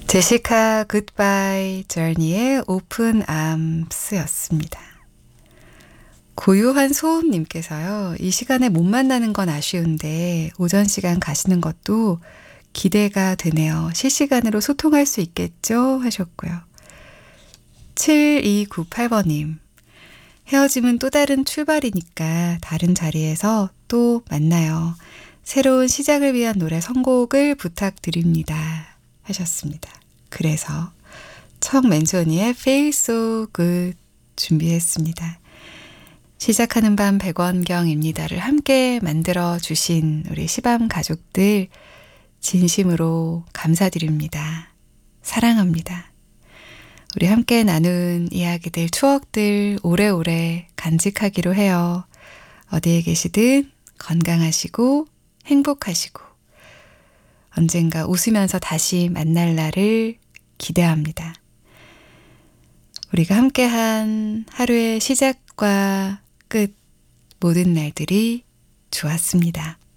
제시카 굿바이 저니의 오픈 암스였습니다. 고요한 소음님께서요. 이 시간에 못 만나는 건 아쉬운데 오전 시간 가시는 것도 기대가 되네요. 실시간으로 소통할 수 있겠죠? 하셨고요. 7298번님. 헤어짐은 또 다른 출발이니까 다른 자리에서 또 만나요. 새로운 시작을 위한 노래 선곡을 부탁드립니다. 하셨습니다. 그래서 청맨소니의 Feel So Good 준비했습니다. 시작하는 밤 100원경입니다를 함께 만들어주신 우리 시밤 가족들 진심으로 감사드립니다. 사랑합니다. 우리 함께 나눈 이야기들, 추억들 오래오래 간직하기로 해요. 어디에 계시든 건강하시고 행복하시고 언젠가 웃으면서 다시 만날 날을 기대합니다. 우리가 함께한 하루의 시작과 끝 모든 날들이 좋았습니다.